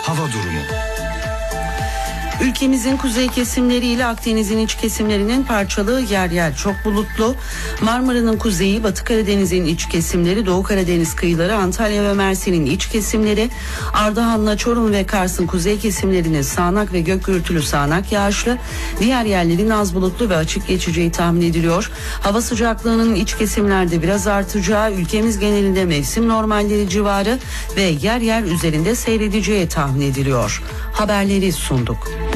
hava durumu. Ülkemizin kuzey kesimleri ile Akdeniz'in iç kesimlerinin parçalı, yer yer çok bulutlu. Marmara'nın kuzeyi, Batı Karadeniz'in iç kesimleri, Doğu Karadeniz kıyıları, Antalya ve Mersin'in iç kesimleri, Ardahan'la Çorum ve Kars'ın kuzey kesimlerinin sağanak ve gök gürültülü sağanak yağışlı, diğer yerlerin az bulutlu ve açık geçeceği tahmin ediliyor. Hava sıcaklığının iç kesimlerde biraz artacağı, ülkemiz genelinde mevsim normalleri civarı ve yer yer üzerinde seyredeceği tahmin ediliyor. Haberleri sunduk.